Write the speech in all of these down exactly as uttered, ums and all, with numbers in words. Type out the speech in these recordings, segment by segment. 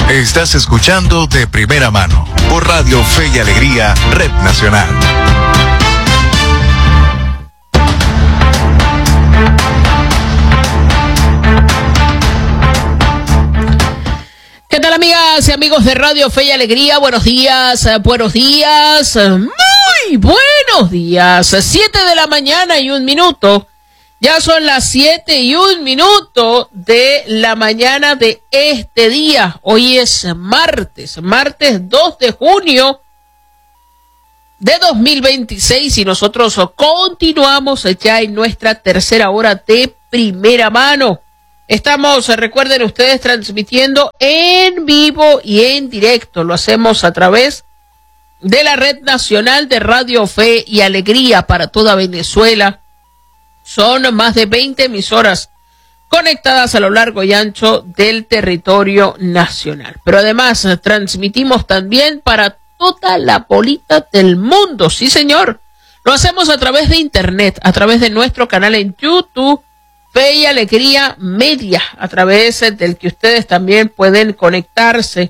Estás escuchando De Primera Mano por Radio Fe y Alegría, Red Nacional. ¿Qué tal, amigas y amigos de Radio Fe y Alegría? Buenos días, buenos días, muy buenos días. Siete de la mañana y un minuto. Ya son las siete y un minuto de la mañana de este día. Hoy es martes, martes dos de junio de dos mil veintiséis y nosotros continuamos ya en nuestra tercera hora de Primera Mano. Estamos, recuerden ustedes, transmitiendo en vivo y en directo. Lo hacemos a través de la Red Nacional de Radio Fe y Alegría para toda Venezuela. Son más de veinte emisoras conectadas a lo largo y ancho del territorio nacional. Pero además transmitimos también para toda la bolita del mundo. Sí, señor. Lo hacemos a través de internet, a través de nuestro canal en YouTube, Fe y Alegría Media, a través del que ustedes también pueden conectarse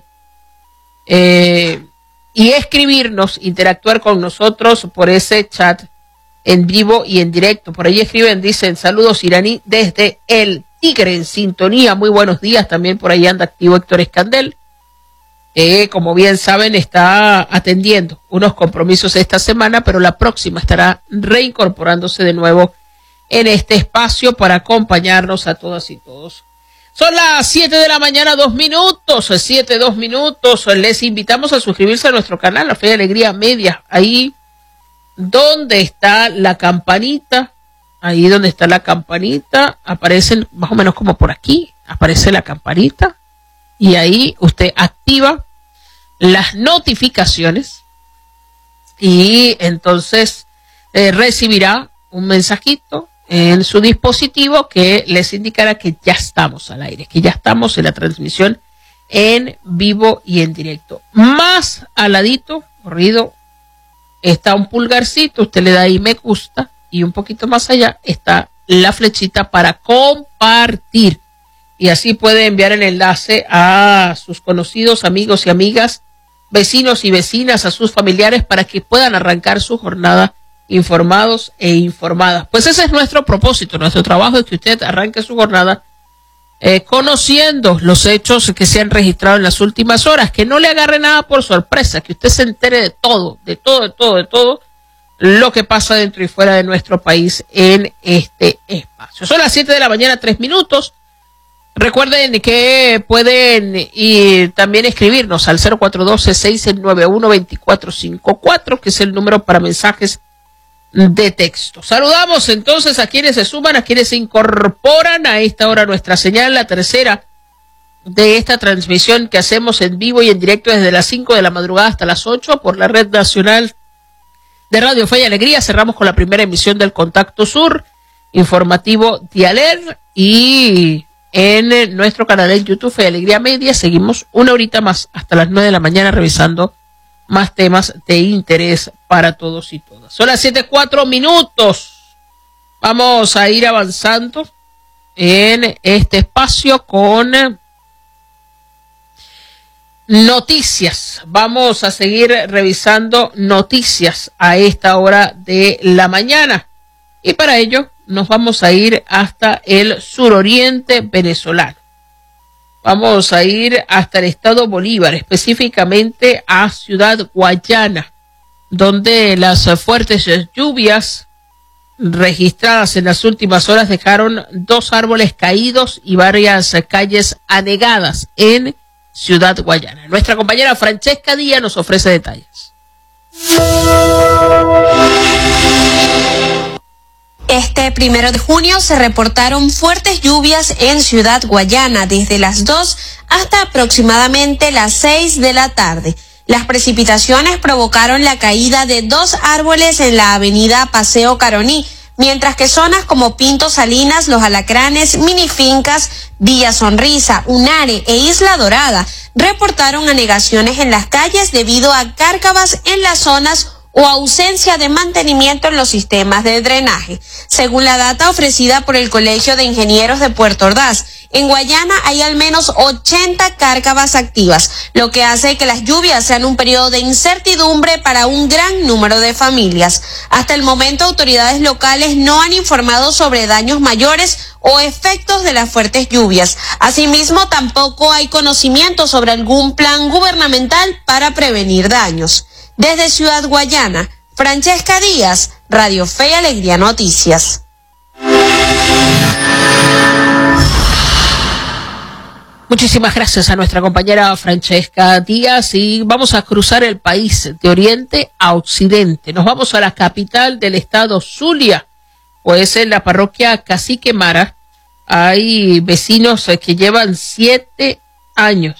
eh, y escribirnos, interactuar con nosotros por ese chat en vivo y en directo. Por ahí escriben, dicen, saludos iraní desde El Tigre en sintonía. Muy buenos días. También por ahí anda activo Héctor Escandel. Eh, como bien saben, está atendiendo unos compromisos esta semana, pero la próxima estará reincorporándose de nuevo en este espacio para acompañarnos a todas y todos. Son las siete de la mañana, dos minutos, siete, dos minutos. Les invitamos a suscribirse a nuestro canal, La Fe y Alegría Media. Ahí donde está la campanita, ahí donde está la campanita, aparecen más o menos como por aquí, aparece la campanita y ahí usted activa las notificaciones y entonces eh, recibirá un mensajito en su dispositivo que les indicará que ya estamos al aire, que ya estamos en la transmisión en vivo y en directo. Más al ladito, corrido, está un pulgarcito, usted le da ahí me gusta y un poquito más allá está la flechita para compartir. Y así puede enviar el enlace a sus conocidos, amigos y amigas, vecinos y vecinas, a sus familiares para que puedan arrancar su jornada informados e informadas. Pues ese es nuestro propósito, nuestro trabajo es que usted arranque su jornada eh, conociendo los hechos que se han registrado en las últimas horas, que no le agarre nada por sorpresa, que usted se entere de todo, de todo, de todo, de todo lo que pasa dentro y fuera de nuestro país en este espacio. Son las siete de la mañana, tres minutos. Recuerden que pueden y también escribirnos al cero cuatro uno dos, seis nueve uno, dos cuatro cinco cuatro, que es el número para mensajes de texto. Saludamos entonces a quienes se suman, a quienes se incorporan a esta hora nuestra señal, la tercera de esta transmisión que hacemos en vivo y en directo desde las cinco de la madrugada hasta las ocho por la Red Nacional de Radio Fe y Alegría. Cerramos con la primera emisión del Contacto Sur, informativo Dialer, y en nuestro canal de YouTube Fe y Alegría Media seguimos una horita más hasta las nueve de la mañana revisando más temas de interés para todos y todas. Son las siete, cuatro minutos. Vamos a ir avanzando en este espacio con noticias. Vamos a seguir revisando noticias a esta hora de la mañana. Y para ello nos vamos a ir hasta el suroriente venezolano. Vamos a ir hasta el estado Bolívar, específicamente a Ciudad Guayana, donde las fuertes lluvias registradas en las últimas horas dejaron dos árboles caídos y varias calles anegadas en Ciudad Guayana. Nuestra compañera Francesca Díaz nos ofrece detalles. Este primero de junio se reportaron fuertes lluvias en Ciudad Guayana desde las dos hasta aproximadamente las seis de la tarde. Las precipitaciones provocaron la caída de dos árboles en la avenida Paseo Caroní, mientras que zonas como Pinto Salinas, Los Alacranes, Minifincas, Villa Sonrisa, Unare e Isla Dorada reportaron anegaciones en las calles debido a cárcavas en las zonas o ausencia de mantenimiento en los sistemas de drenaje. Según la data ofrecida por el Colegio de Ingenieros de Puerto Ordaz, en Guayana hay al menos ochenta cárcavas activas, lo que hace que las lluvias sean un periodo de incertidumbre para un gran número de familias. Hasta el momento, autoridades locales no han informado sobre daños mayores o efectos de las fuertes lluvias. Asimismo, tampoco hay conocimiento sobre algún plan gubernamental para prevenir daños. Desde Ciudad Guayana, Francesca Díaz, Radio Fe y Alegría Noticias. Muchísimas gracias a nuestra compañera Francesca Díaz y vamos a cruzar el país de oriente a occidente. Nos vamos a la capital del estado Zulia, pues en la parroquia Cacique Mara hay vecinos que llevan siete años